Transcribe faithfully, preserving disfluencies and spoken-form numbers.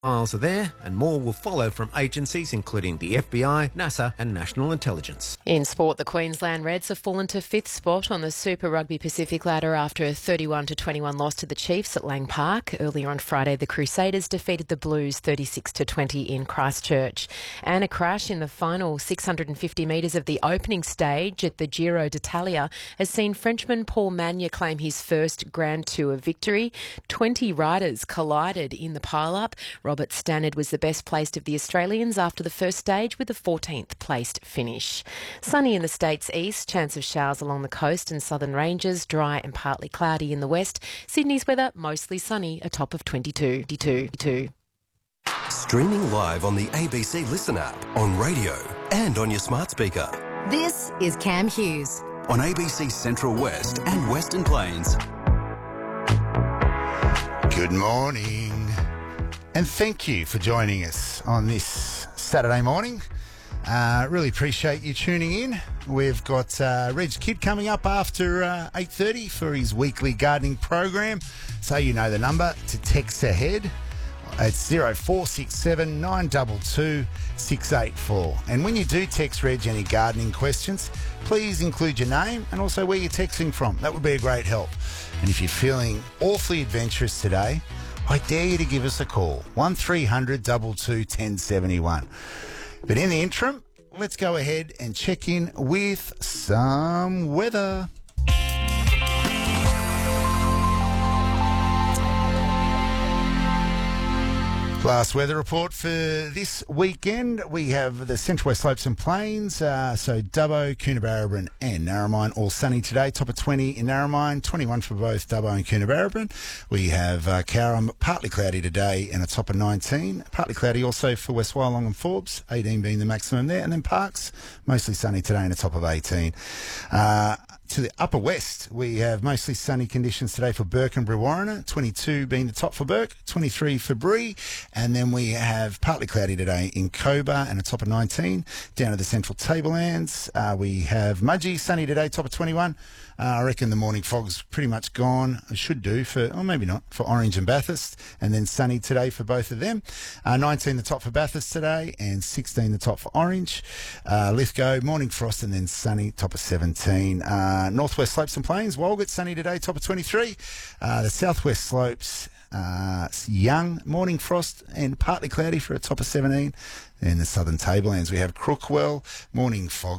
Miles are there, and more will follow from agencies including the F B I, NASA and National Intelligence. In sport, the Queensland Reds have fallen to fifth spot on the Super Rugby Pacific ladder after a thirty-one to twenty-one loss to the Chiefs at Lang Park. Earlier on Friday, the Crusaders defeated the Blues thirty-six to twenty in Christchurch. And a crash in the final six hundred fifty metres of the opening stage at the Giro d'Italia has seen Frenchman Paul Magna claim his first Grand Tour victory. twenty riders collided in the pile-up. Robert Stannard was the best placed of the Australians after the first stage with a fourteenth placed finish. Sunny in the state's east, chance of showers along the coast and southern ranges, dry and partly cloudy in the west. Sydney's weather mostly sunny, a top of twenty-two. twenty-two. Streaming live on the A B C Listen app, on radio and on your smart speaker. This is Cam Hughes on A B C Central West and Western Plains. Good morning. And thank you for joining us on this Saturday morning. Uh, really appreciate you tuning in. We've got uh, Reg Kidd coming up after uh, eight thirty for his weekly gardening program. So you know the number to text ahead. It's zero four six seven nine two two six eight four. And when you do text Reg any gardening questions, please include your name and also where you're texting from. That would be a great help. And if you're feeling awfully adventurous today, I dare you to give us a call, one three hundred two two one oh seven one. But in the interim, let's go ahead and check in with some weather. Last weather report for this weekend. We have the Central West Slopes and Plains, uh, so Dubbo, Coonabarabran and Narromine all sunny today. Top of twenty in Narromine, twenty-one for both Dubbo and Coonabarabran. We have uh, Cowram, partly cloudy today and a top of nineteen. Partly cloudy also for West Wyalong and Forbes, eighteen being the maximum there. And then Parks, mostly sunny today and a top of eighteen. Uh, To the upper west, we have mostly sunny conditions today for Burke and Brewarrina, twenty-two being the top for Burke, twenty-three for Bree, and then we have partly cloudy today in Cobar and a top of nineteen. Down to the central tablelands, uh, we have Mudgee, sunny today, top of twenty-one. Uh, I reckon the morning fog's pretty much gone. It should do for, or maybe not, for Orange and Bathurst, and then sunny today for both of them. Uh, nineteen the top for Bathurst today, and sixteen the top for Orange. Uh, Lithgow, morning frost, and then sunny, top of seventeen. Uh, Northwest Slopes and Plains, Walgett, sunny today, top of twenty-three. Uh, the Southwest Slopes, uh, Young, morning frost, and partly cloudy for a top of seventeen. In the southern tablelands, we have Crookwell, morning fog